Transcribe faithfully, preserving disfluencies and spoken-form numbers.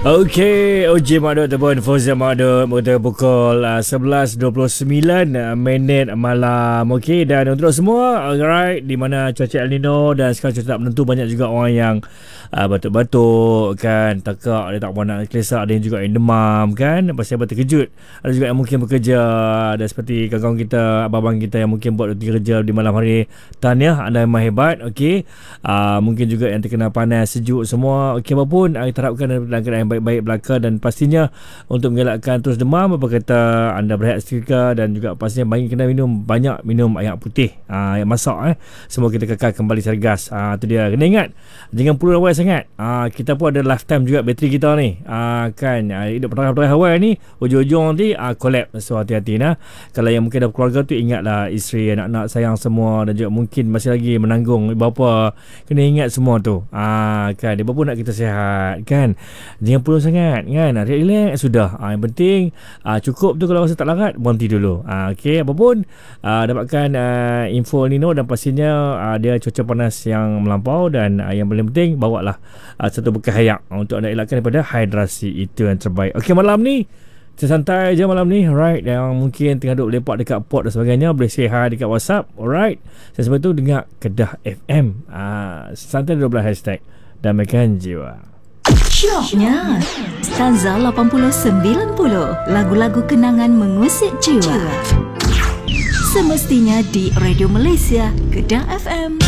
Okey, Uji Madut ataupun Fauziah Madut pada pukul uh, sebelas dua puluh sembilan uh, minit malam. Okey, dan untuk semua, alright, di mana cuaca El Nino dan sekarang cuaca tak menentu, banyak juga orang yang uh, batuk-batuk kan, tekak, dia tak mau nak kelesak, ada yang juga yang demam kan, pasal apa terkejut. Ada juga yang mungkin bekerja, dan seperti kawan-kawan kita, abang-abang kita yang mungkin buat duty kerja di malam hari. Tahniah, anda memang hebat. Okey, uh, mungkin juga yang terkena panas, sejuk semua. Okey, apapun, uh, kita harapkan dalam keadaan baik-baik belaka, dan pastinya untuk mengelakkan terus demam, apa kata anda berehat seketika, dan juga pastinya bagi kena minum banyak minum air putih, aa, air masak eh. Semua kita kekal kembali sergas. Ah tu dia. Kena ingat, jangan perlu awal sangat. Ah kita pun ada lifetime juga bateri kita ni. Ah kan, ah, hidup pertengah-tengah awal ni, ujung-ujung nanti ah collapse. So hati-hati nah. Kalau yang mungkin ada keluarga tu, ingatlah isteri, anak-anak sayang semua, dan juga mungkin masih lagi menanggung bapa, kena ingat semua tu. Ah kan, dia pun nak kita sihat kan. Jangan perlu sangat kan, relax sudah. Ah, yang penting ah, cukup tu. Kalau rasa tak larat, berhenti dulu. Ah, Okey, apapun ah, dapatkan ah, info El Nino, dan pastinya ah, dia cuaca panas yang melampau, dan ah, yang paling penting bawalah ah, satu bekal hayak untuk anda elakkan daripada hidrasi. Itu yang terbaik. Okey, malam ni santai je malam ni, alright. Yang mungkin tengah duduk lepak dekat port dan sebagainya, boleh say hi dekat WhatsApp, alright. Dan sebab tu dengar Kedah F M. ah, Santai dua belas hashtag damaikan jiwa. Syoknya Stanza lapan puluh sembilan puluh, lagu-lagu kenangan mengusik jiwa. Semestinya di Radio Malaysia, Kedah F M.